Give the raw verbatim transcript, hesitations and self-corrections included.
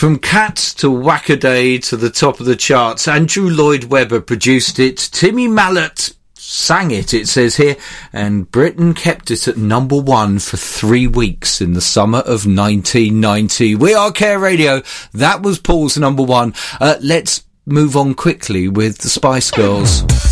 From Cats to Whack-A-Day to the top of the charts. Andrew Lloyd Webber produced it. Timmy Mallett sang it, it says here. And Britain kept it at number one for three weeks in the summer of nineteen ninety. We Are Care Radio. That was Paul's number one. Uh, let's move on quickly with the Spice Girls.